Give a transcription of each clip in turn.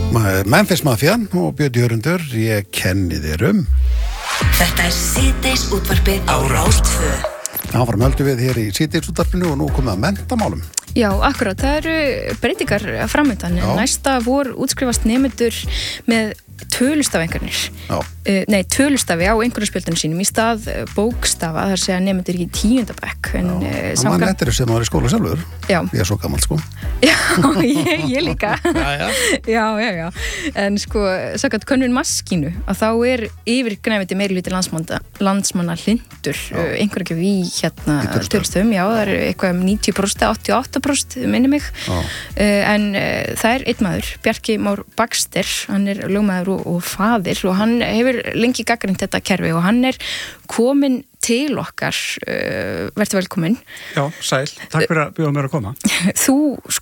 Memphis Mafia og Björn Jörundur, ég kenni þér Þetta síðdeis útvarpið á Rás 2. Áfram höldum við hér í síðdeis útvarpinu og nú komum við að menntamálum. Já, akkurat, það eru breytingar framöndan. Næsta vor útskrifast nemendur með tölustafengarnir. Tölustafi á einhverjarspjöldunum sínum í stað bókstafa, þar segja nemendur í 10. bekk. Man nettir sem var í skóla sjálfur. Já. Ég er svo gamall, sko. Já, ég líka. Já. En sko, samkvæmt könnun Maskínu, að þá er yfirgnæfandi meirihluti landsmanna hlindur einhverjum í tölustafum. Já, það er eitthvað 90%, 88% minni mig. En það er einn maður, Bjarki Már Baxter, hann er lögmaður og faðir og hann hefur lengi gagnrýnt þetta kerfi og hann er komin til okkar, verður velkomin. Já, sæl, takk fyrir að bjóða mér að koma. Þú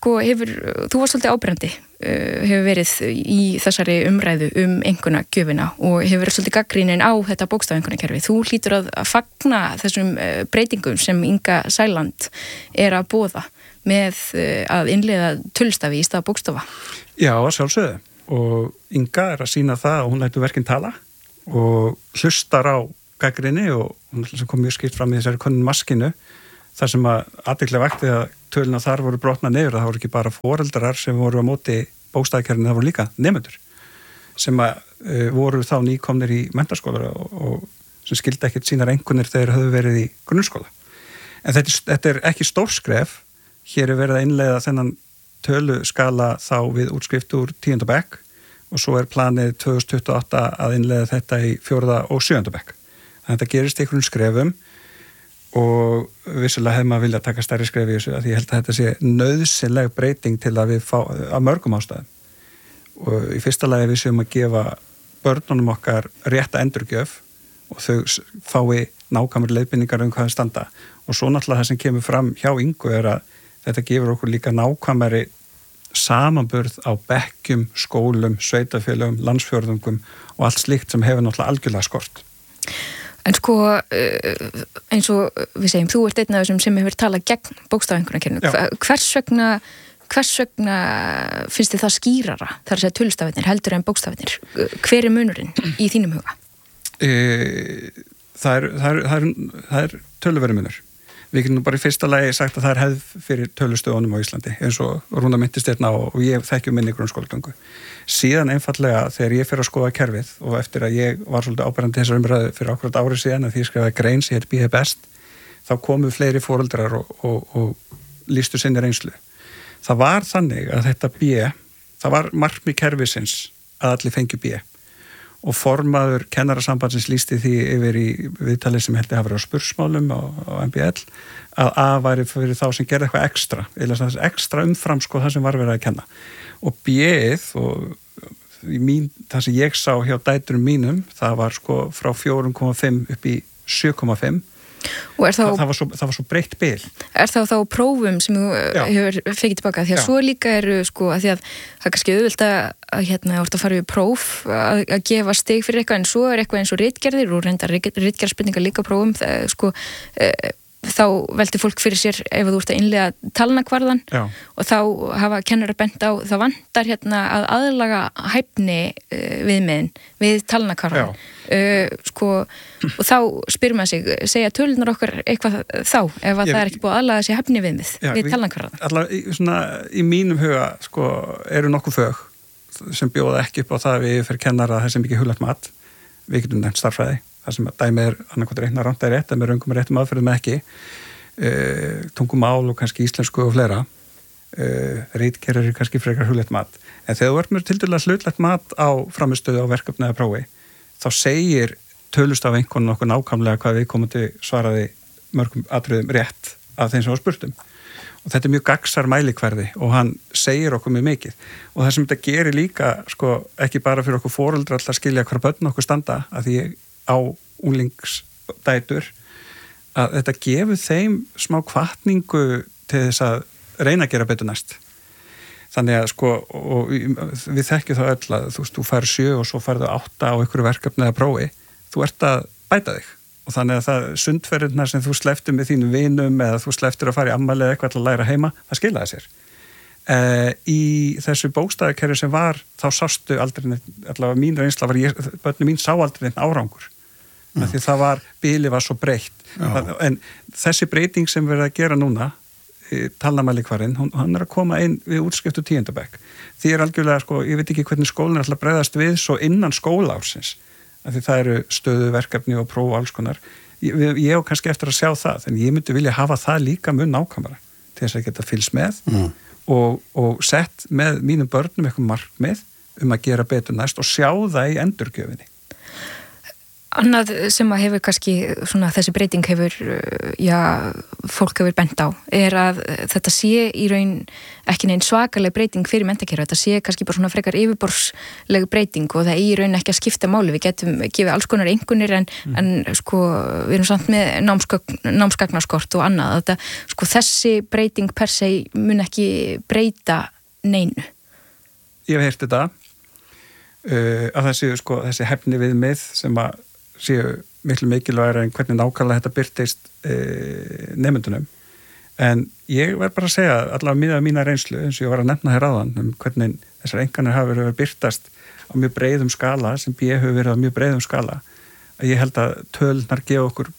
var svolítið áberandi, hefur verið í þessari umræðu einkunnagjöfina og hefur verið svolítið gagnrýnin á þetta bókstafengunarkerfi. Þú hlýtur að fagna þessum breytingum sem Inga Sæland er að boða með að innleiða tölustafi í stað bókstafa. Já, sjálfsögðu. Og Inga er að sýna það að hún lætur verkin tala og hlustar á gagnrýni og hún sem kom mjög skýrt fram í þessari könnun Maskínu þar sem að athygli vakti að töluna þar voru brotna niður, það voru ekki bara foreldrar sem voru á móti bókstafkerfinu, það voru líka nemendur sem að voru þá nýkomnir í menntaskóla og sem skildi ekkert sínar einkunnir þegar höfðu verið í grunnskóla. En þetta er ekki stórskref, hér er verið að innleiða þennan töluskala þá við útskrift úr 10. bekk og svo er planið 2028 að innleiða þetta í 4. og 7. bekk. Þetta gerist í einhverjum skrefum og vissulega hefði maður viljað taka stærri skref í þessu að ég held að þetta sé nauðsynleg breyting til að við fá að mörgum ástæðum. Og í fyrsta lagi við séum að gefa börnunum okkar rétta endurgjöf og þau fái nákvæmar leiðbeiningar hvað standa. Og svo náttúrulega það sem kemur fram hjá Ingu er að þetta gefur okkur líka nákvæmari samanburð á bekkjum, skólum, sveitafélögum, landsfjórðungum og allt slíkt sem hefur náttúrulega algjörlega skort. En sko, eins og við segjum, þú ert einn af þessum sem hefur talað gegn bókstafengunarkerfinu. Hvers vegna finnst þið það skýrara, þar að segja tölustafinir, heldur en bókstafinir? Hver er munurinn í þínum huga? Það er töluverður munur. Við getum bara í fyrsta lagi sagt að það er hefð fyrir tölustöðunum á Íslandi eins og Rúna minntist hérna og ég þekkjum minni grunnskólagöngu. Síðan einfallega þegar ég fer að skoða kerfið og eftir að ég var svolítið áberandi þessar umræðu fyrir akkurat árið síðan að því ég skrifaði grein sem heit BH Best, þá komu fleiri foreldrar og lýstu sinni reynslu. Það var þannig að þetta það var markmið kerfisins að allir fengju B og formaður kennarasambandsins lýsti því yfir í viðtalið sem heldur hafa verið á spursmálum á MBL að A væri fyrir þá sem gerði eitthvað ekstra umfram sko það sem var verið að kenna og B-ið og það sem ég sá hjá dæturum mínum það var sko frá 4,5 upp í 7,5 og það var svo breytt bil. Er þá prófum sem þú hefur fengið tilbaka því að svo líka eru sko að því að það er kannski auðvelt að orta að fara við próf að gefa stig fyrir eitthvað en svo er eitthvað eins og ritgerðir og reyndar ritgerðarspurningar líka prófum sko þá velti fólk fyrir sér ef þú ert að innleiða talnakvarðan og þá hafa kennarar bent á það vantar að aðlaga hæfni viðmiðin við talnakvarðan og þá spyr maður sig segja tölunar okkar eitthvað þá ef að það er ekki búið að aðlaga sér hæfni viðmið við talnakvarðan. Allavega í mínum huga eru nokkuð fög sem bjóða ekki upp á það við fyrir kennara þessi mikið huglægt mat við getum nefnt starffræði það sem að dæmi annarkvæmt reikna rámt er rétt, en með röngum réttum aðferðum ekki, tungumál og kannski íslensku og fleira, ritgerðir kannski frekar huglægt mat. En þegar þú ert með tildulega hlutlegt mat á framistöðu á verkefni eða prófi, þá segir tölustafengunum okkur nákvæmlega hvað viðkomandi svaraði mörgum atriðum rétt af þeim sem var spurtum. Og þetta er mjög gagnsar mælikvarði og hann segir okkur mjög mikið. Og það sem þetta gerir líka, ekki bara fyrir okkur foreldra alltaf að skilja hvar börn okkur standa, að því á unglingsdætur, að þetta gefur þeim smá hvatningu til þess að reyna að gera betur næst. Þannig að og við þekkjum það öll að þú fær 7 og svo færðu 8 á einhverju verkefni eða prófi, þú ert að bæta þig. Og þannig að það sundferðirnar sem þú slepptir með þínum vinum eða þú slepptir að fara í afmæli eða eitthvað til að læra heima, það skilaði sér. í þessu bókstafkerfi sem var, þá sástu aldrei, allavega mín reynsla var börnum mín sá aldrei neitt árangur. Því það bilið var svo breytt. En þessi breyting sem verið að gera núna, talnamælikvarinn, hann að koma inn við útskiptu 10. bekk. Því algjörlega, ég veit ekki hvernig skólinn ætla að bregðast við svo innan skólaársins. Því það eru stöðuverkefni og próf og alls konar. Ég á kannski eftir að sjá það, en ég myndi vilja hafa það líka mun nákvæmara til þess að geta fylgst með og sett með mínum börnum eitthvað markmið að gera betur næst og sjá það í endurgjöfinni. Annað sem að hefur kannski, svona þessi breyting hefur, fólk hefur bent á, að þetta sé í raun ekki neinn svakaleg breyting fyrir menntakerfi, þetta sé kannski bara svona frekar yfirborðsleg breyting og það í raun ekki að skipta máli, við getum gefið alls konar einkunnir en við erum samt með námsgagnaskort og annað, þetta, þessi breyting per se mun ekki breyta neinu. Ég hef heyrt þetta, að þessi hefni viðmið sem að séu miklu mikilvægir en hvernig nákvæmlega þetta birtist nemendunum. En ég verð bara að segja, allavega miðað mína reynslu, eins og ég var að nefna hér áðan, hvernig þessar einkunnir hafa verið birtast á mjög breiðum skala, sem B hefur verið á mjög breiðum skala, að ég held að tölurnar gefa okkur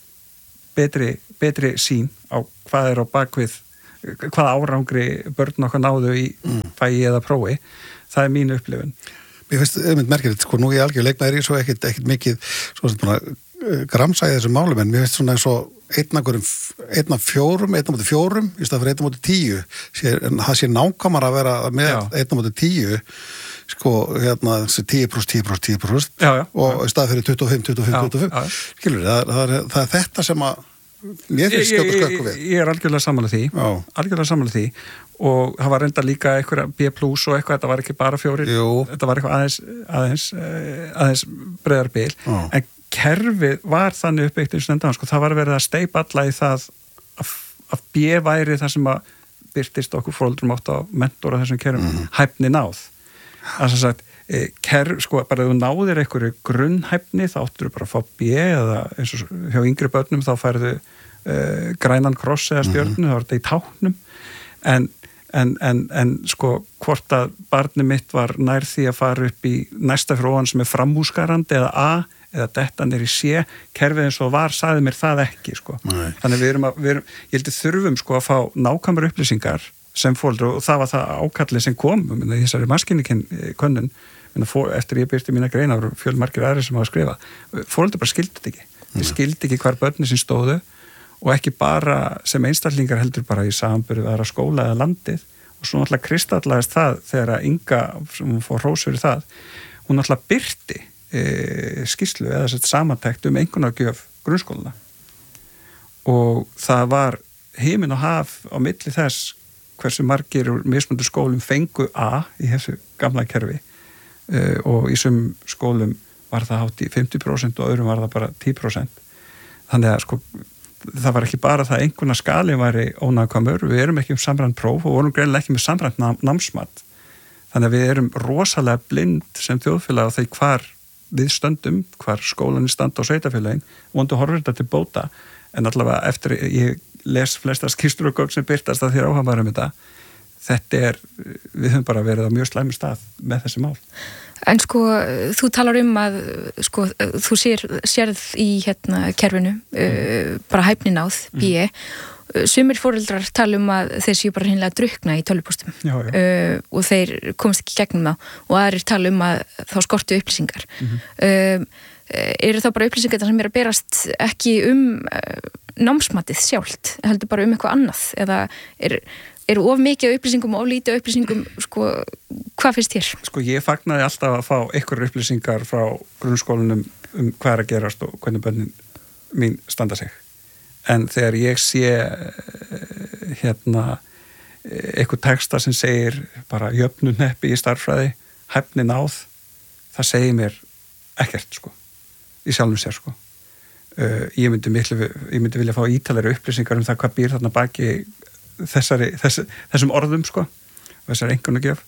betri sýn á hvað á bakvið, hvaða árangri börn okkar náðu í fæi eða prófi. Það mín upplifun. Mér finnst merkilegt, nú ég algjör leikmaður í svo ekkit mikið gramsa í þessum málum, en mér finnst svona eins og 1 af 4 í stað fyrir 1/10, það sé nákvæmar að vera með 1/10, þessi 10%, og í stað fyrir 25. Skilur, það þetta sem að mér finnst skjóta skökku við. Ég algjörlega sammála því og það var reynda líka eitthvað B+ og eitthvað, þetta var ekki bara 4, þetta var eitthvað aðeins breiðar bil, en kerfið var þannig uppbyggt eins og nefndan, það var verið að steypa alla í það að B væri það sem að birtist okkur foreldrum átt á mentora þessum kerfum, hæfni náð. Það sem sagt, bara ef þú náðir einhverju grunnhæfni þá áttur þú bara að fá B eða eins og hjá yngri börnum þá færðu grænan kross eða stjörnu, þá er þetta í táknum en hvort að barni mitt var nær því að fara upp í næsta fróðan sem framhúsgarandi eða A eða detta niður í C, kerfið eins og var sagði mér það ekki, Þannig við erum ég heldur þurfum að fá nákvæmar upplýsingar sem foreldrar og það var það ákallið sem kom í þessari maskínukönnun eftir ég byrti mína greina og fjölmargir aðrir sem hafa skrifað. Foreldrar bara skildu þetta ekki. Þeir skildu ekki hvar börnin sem stóðu og ekki bara sem einstaklingar heldur bara í samanburði við aðra skóla eða landið og svo náttúrulega kristallaðist það þegar að Inga, sem hún fór hrós fyrir það, hún náttúrulega byrti skýrslu eða sett samantekt einkunnagjöf grunnskólana og það var himinn og haf á milli þess hversu margir úr mismunandi skólum fengu A í þessu gamla kerfi og í sum skólum var það hátt í 50% og öðrum var það bara 10%. Þannig að það var ekki bara það einhverna skali væri ónákvæmur, við erum ekki samrænt próf og vorum greinilega ekki með samrænt námsmat. Þannig að við erum rosalega blind sem þjóðfélag á því hvar við stöndum, hvar skólanir standa á sveitarfélagin, vondu horfir þetta til bóta, en allavega eftir ég les flesta skýrslur og gögn sem birtast að þér áhugaður þetta, við höfum bara verið á mjög slæmum stað með þessi mál. En þú talar að þú sérð í kerfinu bara hæfni náð, B. Sumir foreldrar tala að þeir séu bara hreinlega að drukna í tölvupóstum og þeir komast ekki gegnum það og aðrir tala að þá skortu upplýsingar. Eru þá bara upplýsingar sem að berast ekki námsmatið sjálft, heldur bara eitthvað annað eða eru of mikið upplýsingum og of lítið upplýsingum, hvað finnst þér? Ég fagnaði alltaf að fá einhverjar upplýsingar frá grunnskólanum hvað er að gerast og hvernig börnin mín standa sig. En þegar ég sé eitthvað texta sem segir bara jöfnuneppi í starffræði, hæfni náð, það segir mér ekkert, í sjálfum sér, Ég myndi vilja fá ítalegri upplýsingar það hvað býr þarna baki þessum orðum, og þessari einkunnagjöf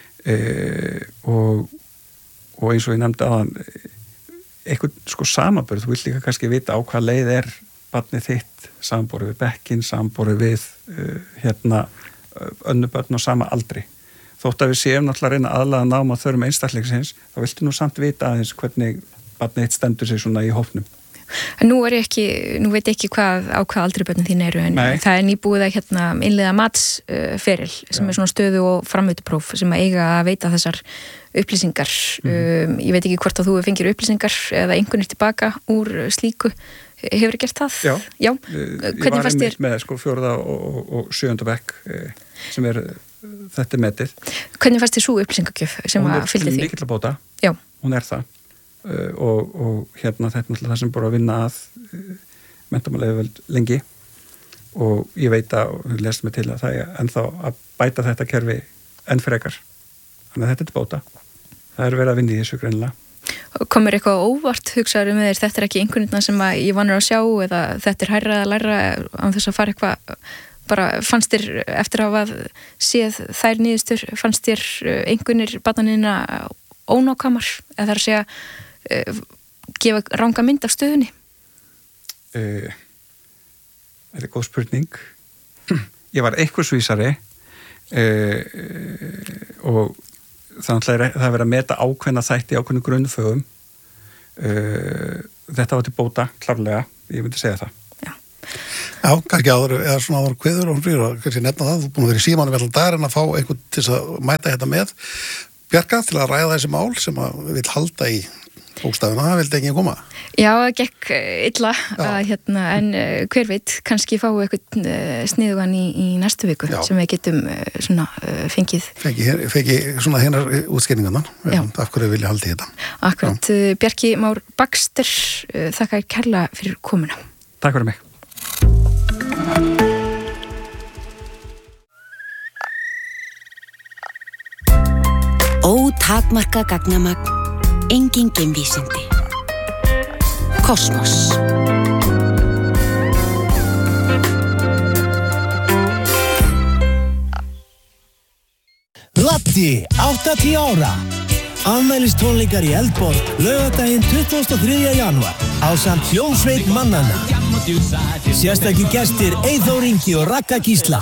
og eins og ég nefndi áðan eitthvað samanburð, þú vilt líka kannski vita á hvað leið barnið þitt, samanborið við bekkin, samanborið við önnur börn á sama aldri. þótt að við séum náttúrulega að reyna aðlaga náma þörfum einstaklingsins, þá viltu nú samt vita aðeins hvernig barnið eitt stendur sig svona í hópnum. Nú veit ekki á hvað aldri börnin þín eru, en það er nýbúið að innleiða matsferil sem er svona stöðu- og framvitupróf sem að eiga að veita þessar upplýsingar. Ég veit ekki hvort að þú fengir upplýsingar eða einhvernir tilbaka úr slíku. Hefur gert það? Já. Ég var einmitt með 4. og 7. bekk sem þetta metið. Hvernig fannst þér sú upplýsingagjöf sem að fylgdi því? Hún er mikil að bóta. Já. Hún er það. Og þetta er það sem búið að vinna að menntamálayfirvöld lengi og ég veit að við lesum mig til að það er ennþá að bæta þetta kerfi enn frekar. Þannig að þetta er til bóta. Það er verið að vinna í þessu greinilega. Komur eitthvað óvart hugsaður með þér, þetta er ekki einhvernirna sem að ég vanur að sjá eða þetta er hærra eða læra án þess að fara eitthvað, bara fannst þér eftir að hafa séð þær niðurstur, fannst þér einhvernir barnanina ónákvæmar eða það er að segja gefa ranga mynd af stöðunni? Þetta er góð spurning. Ég var einhversvísari og þannig að það er verið að meta ákveðna þætti ákveðnu grunnfögum. Þetta var til bóta, klárlega, ég myndi segja það. Já, kannski áður, eða svona áður kveður og kannski nefna það, þú er búin að vera í símanum allan dagar en að fá einhvern til að mæta þetta með Bjarka til að ræða þessi mál sem að vil halda í bókstafuna, það vildi ekki koma. Já, það gekk illa en hver veit, kannski fáu eitthvað sniðugan í næstu viku sem við getum svona fengið. Fengi svona hinnar útskýringarnar, af hverju vilja halda í þetta. Akkurat, Bjarki Már Baxter, þakka kærlega fyrir komuna. Takk fyrir mig. Ótakmarkað gagnamagn, engin geimvísindi. Kosmos. Latti, 80 ára. Afmælistónleikar í Eldborg, laugardaginn 23. janúar, ásamt hljómsveit mannanna. Sérstakir gestir Eyþór Ingi og Ragga Gísla.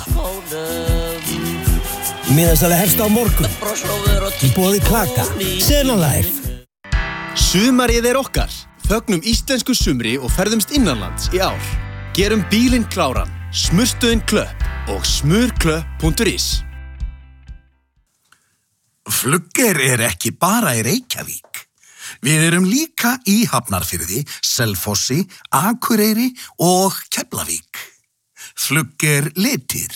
Miðasala hefst á morgun. Í boði Klaka. Sena Live. Sumarið er okkar. Fögnum íslensku sumri og ferðumst innanlands í ár. Gerum bílinn kláran, smurstuðin Klöpp og smurklöpp.is. Flugger er ekki bara í Reykjavík. Við erum líka í Hafnarfirði, Selfossi, Akureyri og Keflavík. Flugger litir.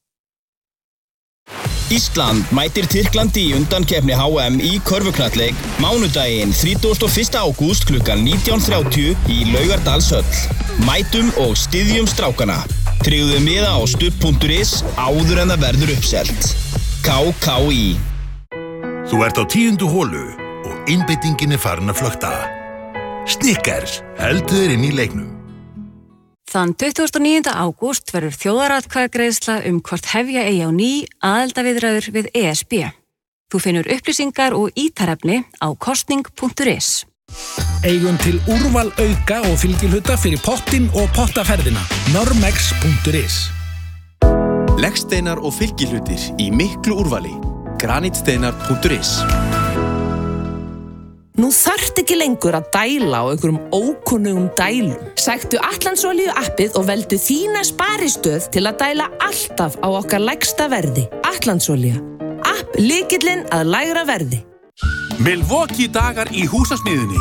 Ísland mætir Tyrklandi í undankeppni HM í körfuknattleik mánudaginn 31. ágúst klukkan 19:30 í Laugardalshöll. Mætum og styðjum strákana. Tryggðu miða á stubb.is áður en það verður uppselt. KKÍ. Þú ert á 10. holu og einbeitingin er farin að flökta. Snickers heldur þér inn í leiknum. Þann 29. ágúst verður þjóðaratkvæðagreiðsla hvort hefja eigi á ný aðildarviðræður við ESB. Þú finnur upplýsingar og ítarefni á kosning.is. Eigum til úrval auka og fylgihluta fyrir pottinn og pottaferðina. Normex.is. Leggsteinar og fylgihlutir í miklu úrvali. Granitsteinar.is. Nú þarft ekki lengur að dæla á einhverjum ókunnugum dælum. Sæktu Atlandsolíu appið og veldu þína sparistöð til að dæla alltaf á okkar lægsta verði. Atlandsolía. App lykillinn að lægra verði. Milwaukee dagar í húsasmiðjunni.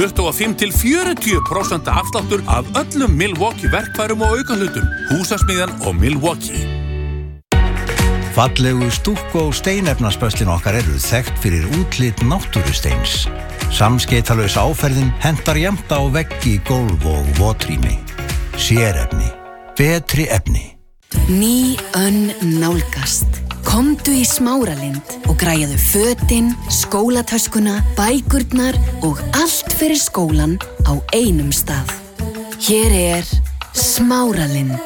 25–40% afsláttur af öllum Milwaukee verkfærum og aukahlutum. Húsasmiðjan og Milwaukee. Fallegu stúkku og steinefnaspöslin okkar eru þekkt fyrir útlit náttúrusteins. Samskeytalaus áferðin hentar jafnt á veggi, gólf og votrými. Sérefni. Betri efni. Ný önn nálgast. Komdu í Smáralind og græjaðu fötin, skólatöskuna, bækurnar og allt fyrir skólan á einum stað. Hér er Smáralind.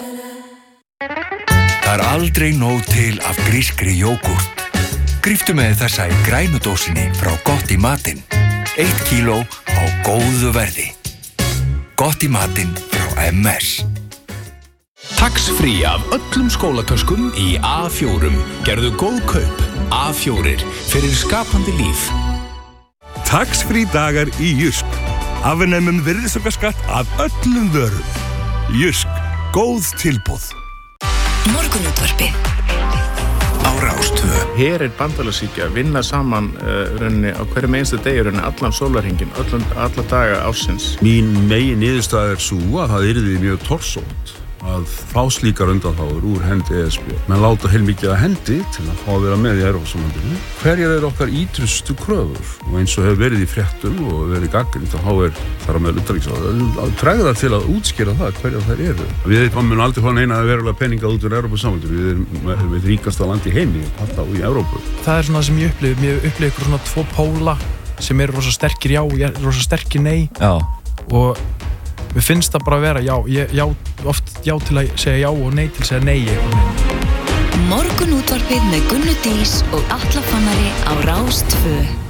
Það aldrei nóg til af grískri jógurt. Gríptu með þessa í grænudósinni frá Gott í matinn. 1 kíló á góðu verði. Gott í matinn frá MS. Tax-free af öllum skólatöskum í A4. Gerðu góð kaup. A4 fyrir skapandi líf. Tax-free dagar í Jysk. Afnemum virðisaukaskatt af öllum vörum. Jysk. Góð tilboð. Morgunútvarpið á Rás 2. Herir bandalagsríkja vinna saman rauninni á hverjum einstu degi rauninni allan sólarhringinn, alla daga ársins. Mín megin niðurstaða sú að það yrði mjög torsótt að fá slíkar undanþágur úr hendi ESB. Menn láta heilmikið að hendi til að fá að vera með í Evrópusambandinu. Hverjar okkar ítrustu kröfur? Og eins og hefur verið í fréttum og verið gagnrýnt að þá þar á meðal utanríkisráðherra að tregða til að útskýra það hverjar þær eru. Við munum aldrei fá neina verulega peninga út úr Evrópusambandinu. Við erum ríkasta land í heimi, alltaf í Evrópu. Það svona sem ég upplifi. Ég upplifi ykkur svona tvo póla sem eru rosa sterkir já og rosa sterkir nei. Já. Og mér finnst það bara að vera oft já til að segja já og nei til að segja nei. Morgunútvarpið með Gunnu Dís og Atla Fannari á Rás 2.